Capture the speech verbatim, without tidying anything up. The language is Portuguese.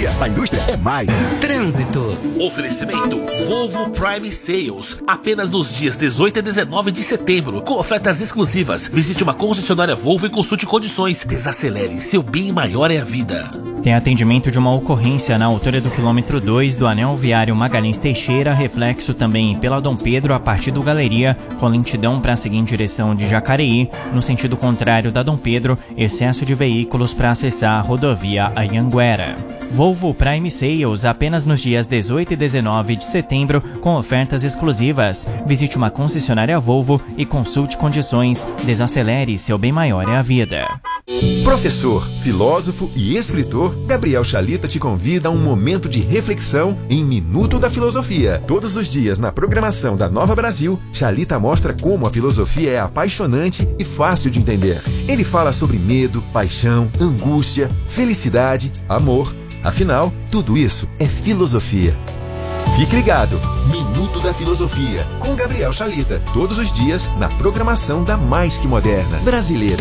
filosofia. A indústria é mais. Trânsito. Oferecimento Volvo Prime Sales. Apenas nos dias dezoito e dezenove de setembro, com ofertas exclusivas. Visite uma concessionária Volvo e consulte condições. Desacelere, seu bem maior é a vida. Tem atendimento de uma ocorrência na altura do quilômetro dois do anel viário Magalhães Teixeira, reflexo também pela Dom Pedro a partir do Galeria, com lentidão para seguir em direção de Jacareí. No sentido contrário da Dom Pedro, excesso de veículos para acessar a rodovia Anhanguera. Volvo Prime Sales apenas nos dias dezoito e dezenove de setembro, com ofertas exclusivas. Visite uma concessionária Volvo e consulte condições. Desacelere, seu bem maior é a vida. Professor, filósofo e escritor, Gabriel Chalita te convida a um momento de reflexão em Minuto da Filosofia. Todos os dias na programação da Nova Brasil, Chalita mostra como a filosofia é apaixonante e fácil de entender. Ele fala sobre medo, paixão, angústia, felicidade, amor. Afinal, tudo isso é filosofia. Fique ligado, Minuto da Filosofia, com Gabriel Chalita, todos os dias na programação da Mais Que Moderna Brasileira.